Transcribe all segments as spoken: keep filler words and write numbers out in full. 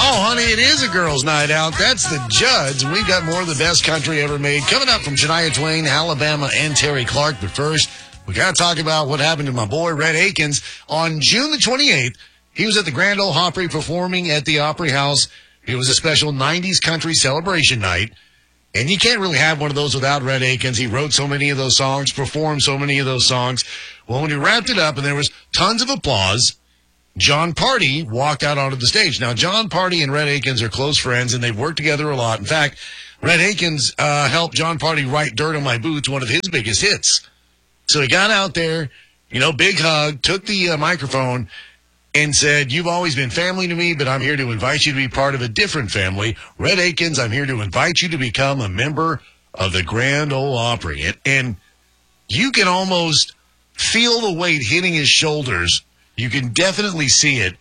Oh, honey, it is a girls' night out. That's the Judds. We got more of the best country ever made coming up from Shania Twain, Alabama, and Terry Clark. But first, we got to talk about what happened to my boy, Rhett Akins. On June the twenty-eighth, he was at the Grand Ole Opry performing at the Opry House. It was a special nineties country celebration night. And you can't really have one of those without Rhett Akins. He wrote so many of those songs, performed so many of those songs. Well, when he wrapped it up and there was tons of applause, John Party walked out onto the stage. Now, John Party and Rhett Akins are close friends, and they've worked together a lot. In fact, Rhett Akins uh, helped John Party write Dirt on My Boots, one of his biggest hits. So he got out there, you know, big hug, took the uh, microphone, and said, "You've always been family to me, but I'm here to invite you to be part of a different family. Rhett Akins, I'm here to invite you to become a member of the Grand Ole Opry." And, and you can almost feel the weight hitting his shoulders. You can definitely see it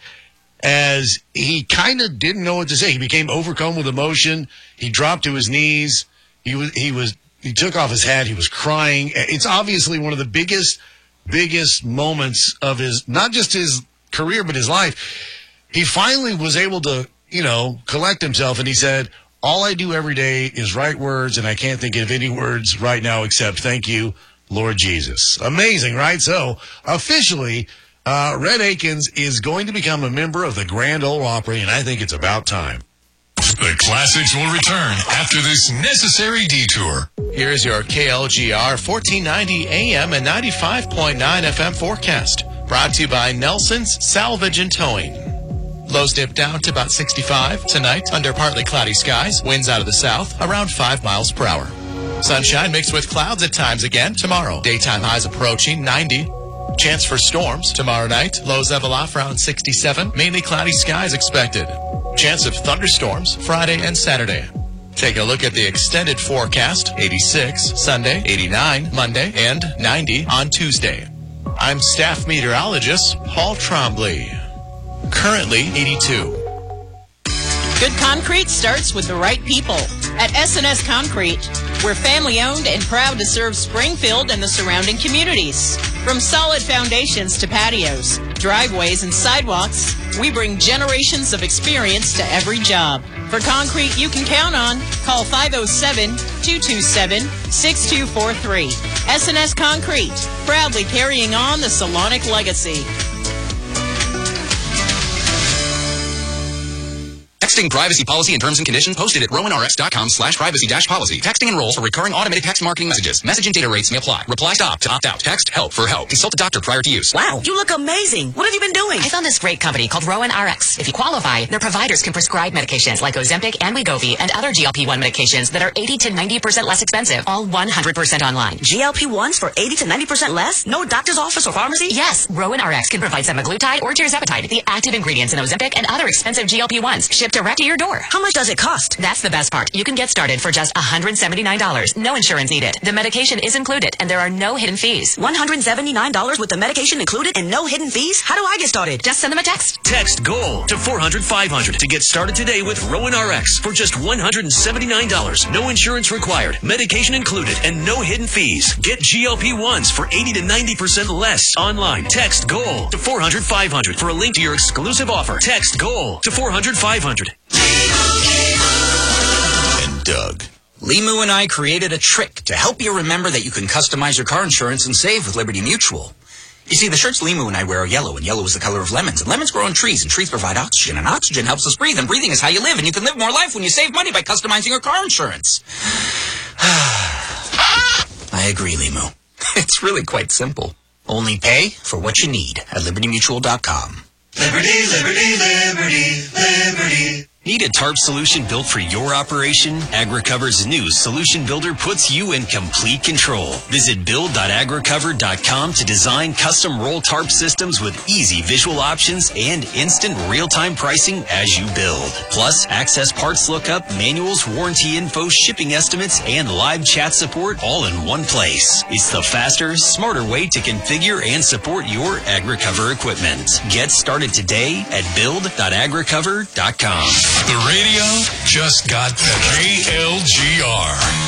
as he kind of didn't know what to say. He became overcome with emotion. He dropped to his knees. He was, he was, he took off his hat. He was crying. It's obviously one of the biggest, biggest moments of his, not just his career, but his life. He finally was able to, you know, collect himself, and he said, "All I do every day is write words, and I can't think of any words right now except thank you, Lord Jesus." Amazing, right? So, officially, uh, Rhett Akins is going to become a member of the Grand Ole Opry, and I think it's about time. The classics will return after this necessary detour. Here's your K L G R fourteen ninety A M and ninety-five point nine F M forecast. Brought to you by Nelson's Salvage and Towing. Lows dip down to about sixty-five tonight under partly cloudy skies. Winds out of the south around five miles per hour. Sunshine mixed with clouds at times again tomorrow. Daytime highs approaching ninety. Chance for storms tomorrow night. Lows level off around sixty-seven. Mainly cloudy skies expected. Chance of thunderstorms Friday and Saturday. Take a look at the extended forecast. eighty-six Sunday, eighty-nine Monday, and ninety on Tuesday. I'm staff meteorologist Paul Trombley. Currently eighty-two. Good concrete starts with the right people. At S and S Concrete, we're family-owned and proud to serve Springfield and the surrounding communities. From solid foundations to patios, driveways, and sidewalks, we bring generations of experience to every job. For concrete you can count on, call five oh seven, two two seven, six two four three. S and S Concrete, proudly carrying on the Salonic legacy. Texting privacy policy and terms and conditions posted at rowanrx.com slash privacy dash policy. Texting enrolls for recurring automated text marketing messages. Message and data rates may apply. Reply stop to opt out. Text help for help. Consult a doctor prior to use. Wow, you look amazing. What have you been doing? I found this great company called Rowan R X. If you qualify, their providers can prescribe medications like Ozempic and Wegovy and other G L P one medications that are eighty to ninety percent less expensive, all one hundred percent online. G L P ones for eighty to ninety percent less? No doctor's office or pharmacy? Yes, Rowan R X can provide semaglutide or tirzepatide, the active ingredients in Ozempic and other expensive G L P ones, shipped direct to your door. How much does it cost? That's the best part. You can get started for just one hundred seventy-nine dollars. No insurance needed. The medication is included, and there are no hidden fees. one hundred seventy-nine dollars with the medication included and no hidden fees? How do I get started? Just send them a text. Text GOAL to four hundred five hundred to get started today with Rowan R X for just one hundred seventy-nine dollars. No insurance required. Medication included and no hidden fees. Get G L P ones for eighty to ninety percent less online. Text GOAL to four hundred five hundred for a link to your exclusive offer. Text GOAL to four hundred five hundred. And Doug. Limu and I created a trick to help you remember that you can customize your car insurance and save with Liberty Mutual. You see, the shirts Limu and I wear are yellow, and yellow is the color of lemons. And lemons grow on trees, and trees provide oxygen, and oxygen helps us breathe, and breathing is how you live, and you can live more life when you save money by customizing your car insurance. I agree, Limu. It's really quite simple. Only pay for what you need at liberty mutual dot com. Liberty, liberty, liberty, liberty. Need a tarp solution built for your operation? AgriCover's new Solution Builder puts you in complete control. Visit build dot agricover dot com to design custom roll tarp systems with easy visual options and instant real-time pricing as you build. Plus, access parts lookup, manuals, warranty info, shipping estimates, and live chat support all in one place. It's the faster, smarter way to configure and support your AgriCover equipment. Get started today at build dot agricover dot com. The radio just got better. K L G R.